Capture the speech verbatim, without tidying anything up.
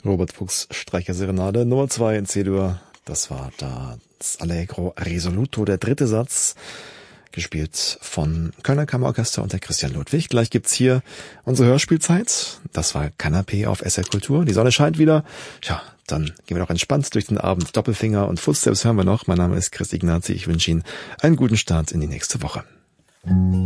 Robert Fuchs Streicherserenade Nummer zwei in C-Dur. Das war das Allegro Risoluto, der dritte Satz, gespielt von Kölner Kammerorchester unter Christian Ludwig. Gleich gibt's hier unsere Hörspielzeit. Das war Kanapé auf S R Kultur. Die Sonne scheint wieder. Ja, dann gehen wir noch entspannt durch den Abend. Doppelfinger und Footsteps hören wir noch. Mein Name ist Chris Ignazi. Ich wünsche Ihnen einen guten Start in die nächste Woche.